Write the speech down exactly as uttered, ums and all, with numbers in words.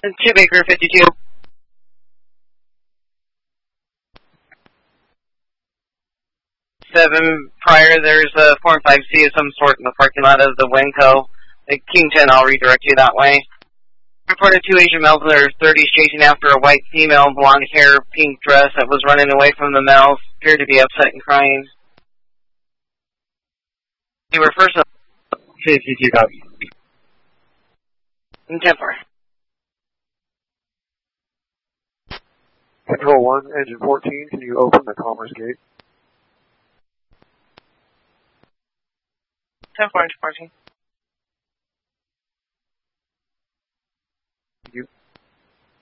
two Baker fifty-two. Seven prior, there's a four and five C of some sort in the parking lot of the Winco. The King ten, I'll redirect you that way. Reported two Asian males in their thirties chasing after a white female, blonde hair, pink dress that was running away from the males. Appeared to be upset and crying. They were first fifty-two copy. ten four. Control one, engine fourteen, can you open the Commerce gate? ten four, engine fourteen.